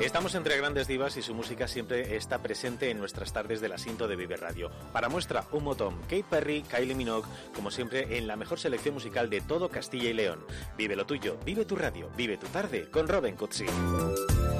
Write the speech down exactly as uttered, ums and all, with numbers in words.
Estamos entre grandes divas y su música siempre está presente en nuestras tardes del asiento de Vive Radio. Para muestra, un montón, Katy Perry, Kylie Minogue, como siempre en la mejor selección musical de todo Castilla y León. Vive lo tuyo, vive tu radio, vive tu tarde con Robin Cutsi.